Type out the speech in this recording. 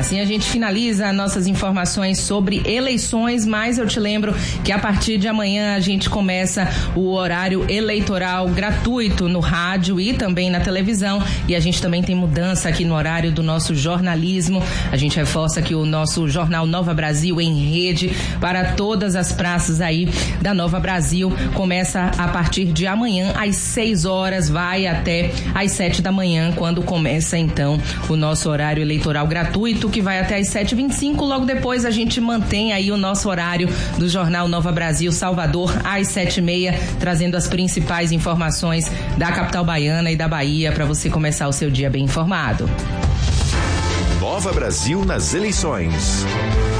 Assim a gente finaliza nossas informações sobre eleições, mas eu te lembro que a partir de amanhã a gente começa o horário eleitoral gratuito no rádio e também na televisão, e a gente também tem mudança aqui no horário do nosso jornalismo. A gente reforça que o nosso jornal Nova Brasil em rede para todas as praças aí da Nova Brasil começa a partir de amanhã às 6 horas, vai até às 7 da manhã, quando começa então o nosso horário eleitoral gratuito, que vai até às 7h25. Logo depois a gente mantém aí o nosso horário do jornal Nova Brasil Salvador às 7h30, trazendo as principais informações da capital baiana e da Bahia para você começar o seu dia bem informado. Nova Brasil nas eleições.